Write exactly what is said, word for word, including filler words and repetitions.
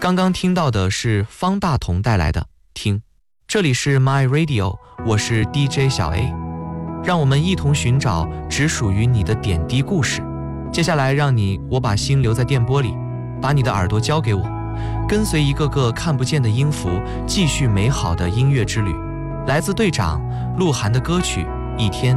刚刚听到的是方大同带来的听，这里是 My Radio， 我是 D J 小 A， 让我们一同寻找只属于你的点滴故事。接下来让你我把心留在电波里，把你的耳朵交给我，跟随一个个看不见的音符，继续美好的音乐之旅。来自队长鹿晗的歌曲《一天